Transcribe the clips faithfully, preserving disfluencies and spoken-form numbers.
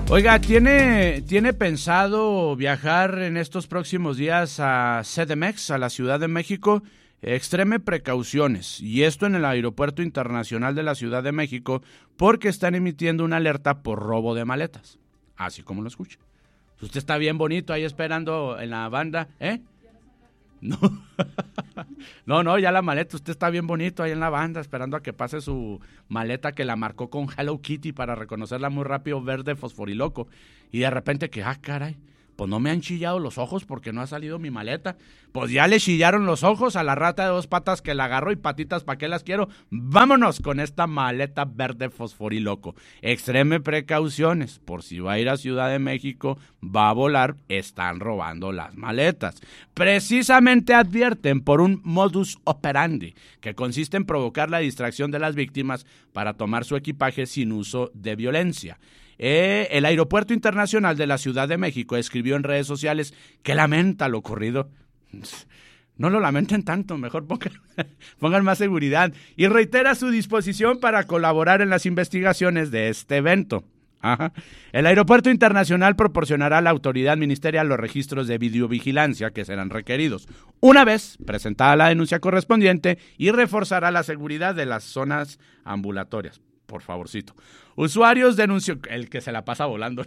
Oiga, ¿tiene, ¿tiene pensado viajar en estos próximos días a C D M X, a la Ciudad de México? Extreme precauciones, y esto en el Aeropuerto Internacional de la Ciudad de México, porque están emitiendo una alerta por robo de maletas, así como lo escucha. Usted está bien bonito ahí esperando en la banda, ¿eh? No, no, no, ya la maleta, usted está bien bonito ahí en la banda esperando a que pase su maleta que la marcó con Hello Kitty para reconocerla muy rápido, verde fosforiloco, y de repente que, ah, caray, pues no me han chillado los ojos porque no ha salido mi maleta. Pues ya le chillaron los ojos a la rata de dos patas que la agarró y patitas, ¿para qué las quiero? Vámonos con esta maleta verde fosforiloco. Extreme precauciones, por si va a ir a Ciudad de México, va a volar, están robando las maletas. Precisamente advierten por un modus operandi, que consiste en provocar la distracción de las víctimas para tomar su equipaje sin uso de violencia. Eh, el Aeropuerto Internacional de la Ciudad de México escribió en redes sociales que lamenta lo ocurrido. No lo lamenten tanto, mejor pongan, pongan más seguridad, y reitera su disposición para colaborar en las investigaciones de este evento. Ajá. El Aeropuerto Internacional proporcionará a la autoridad ministerial los registros de videovigilancia que serán requeridos una vez presentada la denuncia correspondiente, y reforzará la seguridad de las zonas ambulatorias. Por favorcito. Usuarios denunció, el que se la pasa volando.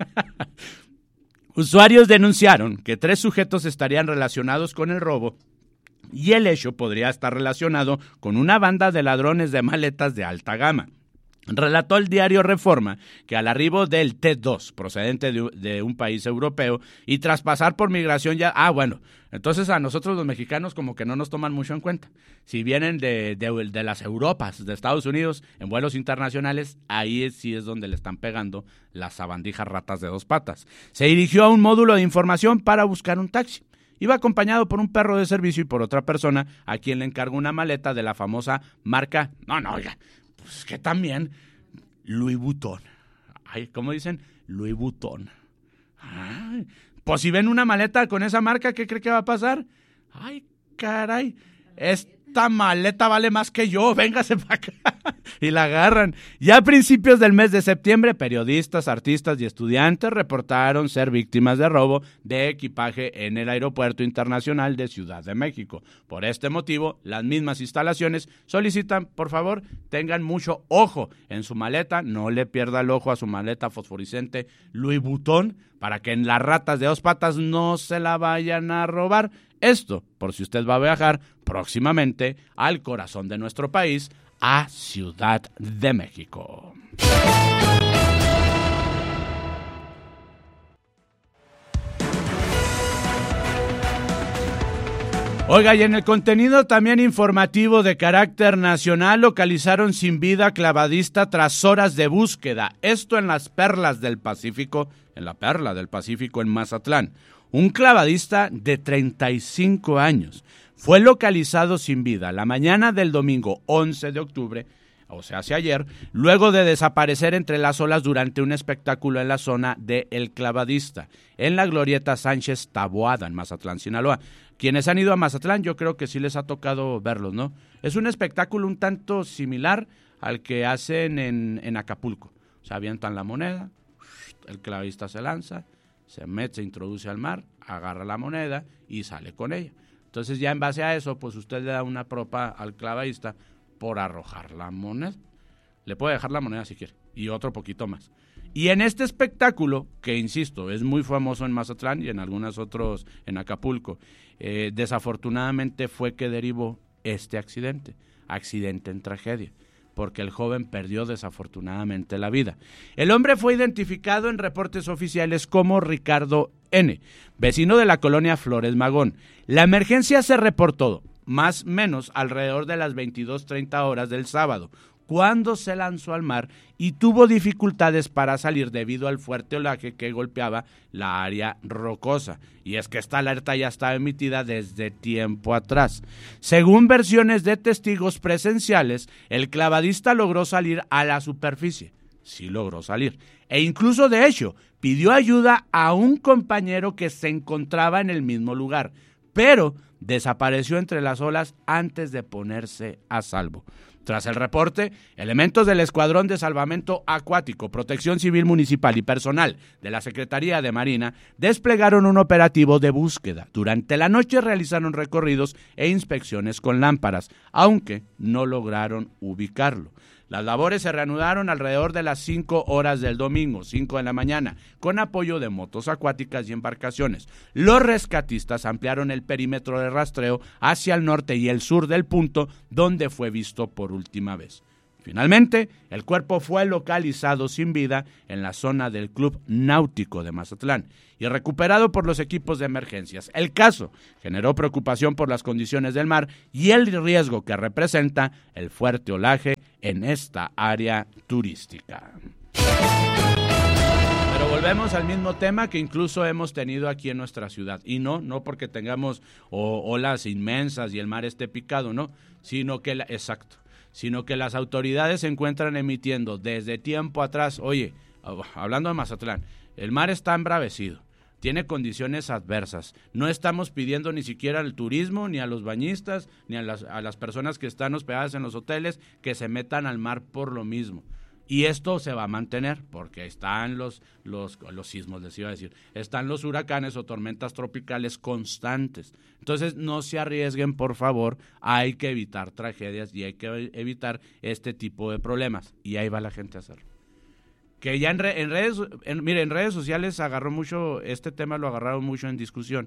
Usuarios denunciaron que tres sujetos estarían relacionados con el robo, y el hecho podría estar relacionado con una banda de ladrones de maletas de alta gama. Relató el diario Reforma que al arribo del T dos, procedente de, de un país europeo, y tras pasar por migración ya... Ah, bueno, entonces a nosotros los mexicanos como que no nos toman mucho en cuenta. Si vienen de, de, de las Europas, de Estados Unidos, en vuelos internacionales, ahí es, sí es donde le están pegando las sabandijas ratas de dos patas. Se dirigió a un módulo de información para buscar un taxi. Iba acompañado por un perro de servicio y por otra persona a quien le encargó una maleta de la famosa marca... No, no, oiga... Pues que también, Louis Vuitton. Ay, ¿cómo dicen? Louis Vuitton. Ay, pues si ven una maleta con esa marca, ¿qué cree que va a pasar? Ay, caray, esta maleta vale más que yo, véngase para acá. Y la agarran. Ya a principios del mes de septiembre, periodistas, artistas y estudiantes reportaron ser víctimas de robo de equipaje en el Aeropuerto Internacional de Ciudad de México. Por este motivo, las mismas instalaciones solicitan, por favor, tengan mucho ojo en su maleta, no le pierda el ojo a su maleta fosforescente Louis Vuitton, para que en las ratas de dos patas no se la vayan a robar. Esto, por si usted va a viajar próximamente al corazón de nuestro país, a Ciudad de México. Oiga, y en el contenido también informativo de carácter nacional, localizaron sin vida clavadista tras horas de búsqueda. Esto en las Perlas del Pacífico, en la Perla del Pacífico en Mazatlán. Un clavadista de treinta y cinco años fue localizado sin vida la mañana del domingo once de octubre, o sea, hace ayer, luego de desaparecer entre las olas durante un espectáculo en la zona de El Clavadista, en la glorieta Sánchez Taboada, en Mazatlán, Sinaloa. Quienes han ido a Mazatlán, yo creo que sí les ha tocado verlos, ¿no? Es un espectáculo un tanto similar al que hacen en, en Acapulco. O sea, avientan la moneda, el clavadista se lanza, se mete, se introduce al mar, agarra la moneda y sale con ella. Entonces ya en base a eso, pues usted le da una propa al clavadista por arrojar la moneda. Le puede dejar la moneda si quiere, y otro poquito más. Y en este espectáculo, que insisto, es muy famoso en Mazatlán y en algunos otros en Acapulco, eh, desafortunadamente fue que derivó este accidente, accidente en tragedia, porque el joven perdió desafortunadamente la vida. El hombre fue identificado en reportes oficiales como Ricardo N., vecino de la colonia Flores Magón. La emergencia se reportó más o menos alrededor de las veintidós treinta horas del sábado, cuando se lanzó al mar y tuvo dificultades para salir debido al fuerte olaje que golpeaba la área rocosa. Y es que esta alerta ya estaba emitida desde tiempo atrás. Según versiones de testigos presenciales, el clavadista logró salir a la superficie. Sí logró salir. E incluso, de hecho, pidió ayuda a un compañero que se encontraba en el mismo lugar, pero desapareció entre las olas antes de ponerse a salvo. Tras el reporte, elementos del Escuadrón de Salvamento Acuático, Protección Civil Municipal y personal de la Secretaría de Marina desplegaron un operativo de búsqueda. Durante la noche realizaron recorridos e inspecciones con lámparas, aunque no lograron ubicarlo. Las labores se reanudaron alrededor de las cinco horas del domingo, cinco de la mañana, con apoyo de motos acuáticas y embarcaciones. Los rescatistas ampliaron el perímetro de rastreo hacia el norte y el sur del punto donde fue visto por última vez. Finalmente, el cuerpo fue localizado sin vida en la zona del Club Náutico de Mazatlán y recuperado por los equipos de emergencias. El caso generó preocupación por las condiciones del mar y el riesgo que representa el fuerte olaje en esta área turística. Pero volvemos al mismo tema que incluso hemos tenido aquí en nuestra ciudad. Y no, no porque tengamos oh, olas inmensas y el mar esté picado, no, sino que, la, exacto, sino que las autoridades se encuentran emitiendo desde tiempo atrás, oye, hablando de Mazatlán, el mar está embravecido, tiene condiciones adversas, no estamos pidiendo ni siquiera al turismo, ni a los bañistas, ni a las, a las personas que están hospedadas en los hoteles que se metan al mar por lo mismo. Y esto se va a mantener porque están los, los, los sismos, les iba a decir, están los huracanes o tormentas tropicales constantes. Entonces no se arriesguen, por favor, hay que evitar tragedias y hay que evitar este tipo de problemas. Y ahí va la gente a hacerlo. Que ya en, re, en redes, en, mire, en redes sociales agarró mucho, este tema lo agarraron mucho en discusión,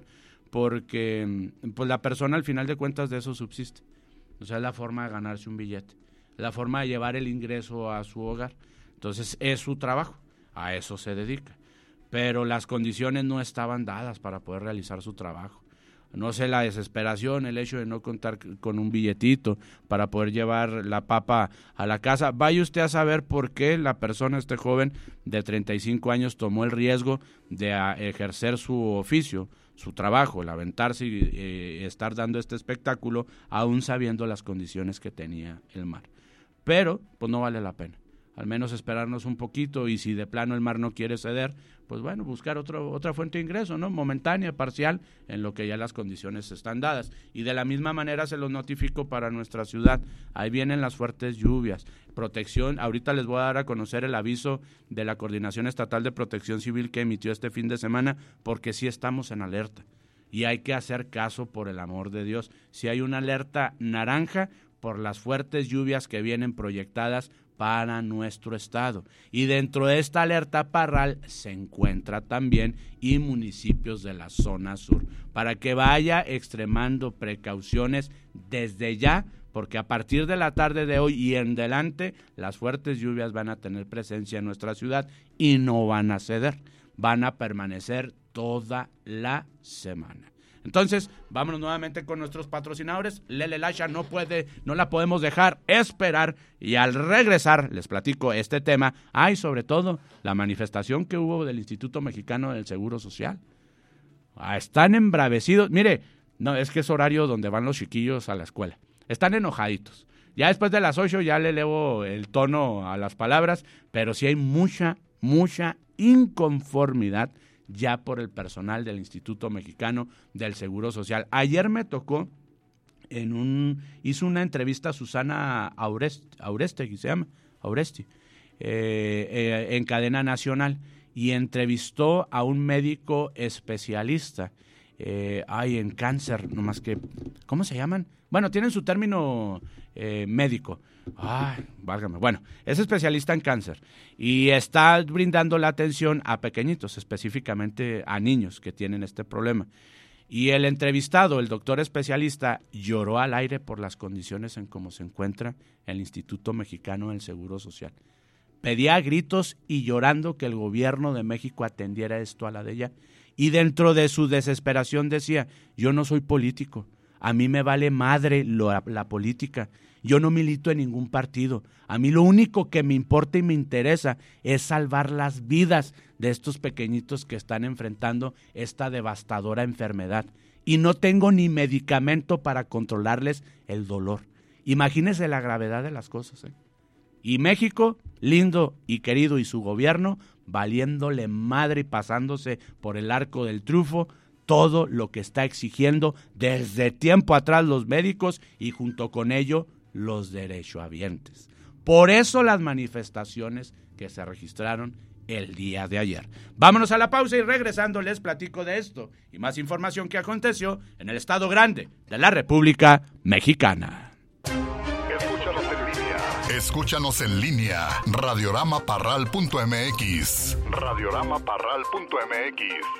porque pues la persona al final de cuentas de eso subsiste. O sea, es la forma de ganarse un billete, la forma de llevar el ingreso a su hogar. Entonces es su trabajo, a eso se dedica. Pero las condiciones no estaban dadas para poder realizar su trabajo. No sé, la desesperación, el hecho de no contar con un billetito para poder llevar la papa a la casa. Vaya usted a saber por qué la persona, este joven de treinta y cinco años, tomó el riesgo de ejercer su oficio, su trabajo, el aventarse y eh, estar dando este espectáculo, aún sabiendo las condiciones que tenía el mar. Pero, pues no vale la pena. Al menos esperarnos un poquito y si de plano el mar no quiere ceder, pues bueno, buscar otro, otra fuente de ingreso, ¿no? Momentánea, parcial, en lo que ya las condiciones están dadas. Y de la misma manera se los notifico para nuestra ciudad. Ahí vienen las fuertes lluvias. Protección, ahorita les voy a dar a conocer el aviso de la Coordinación Estatal de Protección Civil que emitió este fin de semana, porque sí estamos en alerta. Y hay que hacer caso, por el amor de Dios. Si hay una alerta naranja por las fuertes lluvias que vienen proyectadas para nuestro estado. Y dentro de esta alerta parral se encuentra también y municipios de la zona sur, para que vaya extremando precauciones desde ya, porque a partir de la tarde de hoy y en adelante las fuertes lluvias van a tener presencia en nuestra ciudad y no van a ceder, van a permanecer toda la semana. Entonces, vámonos nuevamente con nuestros patrocinadores. Lele Lasha no puede, no la podemos dejar esperar. Y al regresar, les platico este tema. Ah, y sobre todo, la manifestación que hubo del Instituto Mexicano del Seguro Social. Ah, están embravecidos. Mire, no, es que es horario donde van los chiquillos a la escuela. Están enojaditos. Ya después de las ocho ya le elevo el tono a las palabras, pero sí hay mucha, mucha inconformidad ya por el personal del Instituto Mexicano del Seguro Social. Ayer me tocó, en un hizo una entrevista a Susana Auresti, Auresti, se llama, Auresti, eh, eh, en cadena nacional, y entrevistó a un médico especialista, eh, ay, en cáncer, nomás que, ¿cómo se llaman? Bueno, tienen su término eh, médico. Ay, válgame. Bueno, es especialista en cáncer y está brindando la atención a pequeñitos, específicamente a niños que tienen este problema. Y el entrevistado, el doctor especialista, lloró al aire por las condiciones en cómo se encuentra el Instituto Mexicano del Seguro Social. Pedía a gritos y llorando que el gobierno de México atendiera esto a la de ella. Y dentro de su desesperación decía, yo no soy político, a mí me vale madre lo, la política. Yo no milito en ningún partido. A mí lo único que me importa y me interesa es salvar las vidas de estos pequeñitos que están enfrentando esta devastadora enfermedad. Y no tengo ni medicamento para controlarles el dolor. Imagínense la gravedad de las cosas, ¿eh? Y México, lindo y querido, y su gobierno, valiéndole madre y pasándose por el arco del triunfo todo lo que está exigiendo desde tiempo atrás los médicos y junto con ello los derechohabientes. Por eso las manifestaciones que se registraron el día de ayer. Vámonos a la pausa y regresando les platico de esto y más información que aconteció en el Estado Grande de la República Mexicana. Escúchanos en línea. Escúchanos en línea, radiorama parral punto m x. radiorama parral punto m x.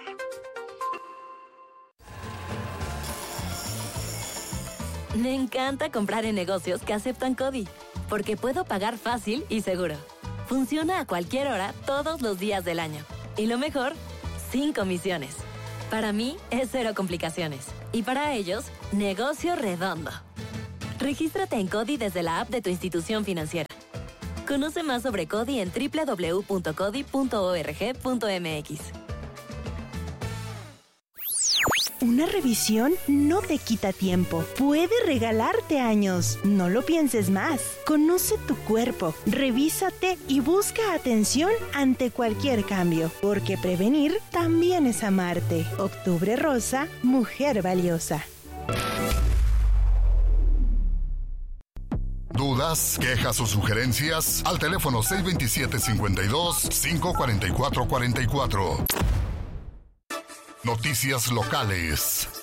Me encanta comprar en negocios que aceptan CODI, porque puedo pagar fácil y seguro. Funciona a cualquier hora, todos los días del año. Y lo mejor, sin comisiones. Para mí, es cero complicaciones. Y para ellos, negocio redondo. Regístrate en CODI desde la app de tu institución financiera. Conoce más sobre CODI en doble u doble u doble u punto codi punto org punto m x. Una revisión no te quita tiempo, puede regalarte años. No lo pienses más. Conoce tu cuerpo, revísate y busca atención ante cualquier cambio, porque prevenir también es amarte. Octubre Rosa, mujer valiosa. ¿Dudas, quejas o sugerencias? Al teléfono seis dos siete, cinco dos, cinco cuatro cuatro cuatro cuatro. Noticias locales.